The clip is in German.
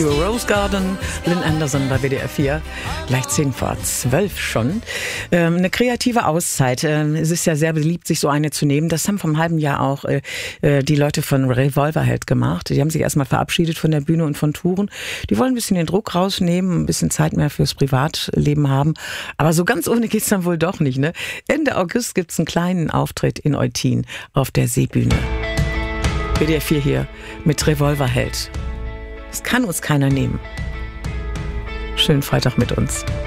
Rose Garden, Lynn Anderson bei WDR 4, gleich 10:10 schon. Eine kreative Auszeit. Es ist ja sehr beliebt, sich so eine zu nehmen. Das haben vor einem halben Jahr auch die Leute von Revolverheld gemacht. Die haben sich erstmal verabschiedet von der Bühne und von Touren. Die wollen ein bisschen den Druck rausnehmen, ein bisschen Zeit mehr fürs Privatleben haben. Aber so ganz ohne geht's dann wohl doch nicht, ne? Ende August gibt's einen kleinen Auftritt in Eutin auf der Seebühne. WDR 4 hier mit Revolverheld. Das kann uns keiner nehmen. Schönen Freitag mit uns.